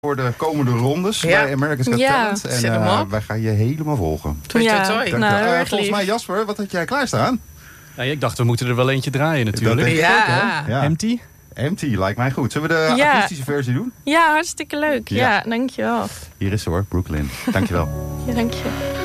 voor de komende rondes bij America's Got Talent. En wij gaan je helemaal volgen. Toi. Volgens mij, Jasper, wat had jij klaarstaan? Ja, ik dacht, we moeten er wel eentje draaien natuurlijk. Ja. Empty? Empty lijkt mij goed. Zullen we de akoestische versie doen? Ja, hartstikke leuk. Ja, dankjewel. Hier is ze hoor, Brooklyn. Dankjewel. Ja, dankje.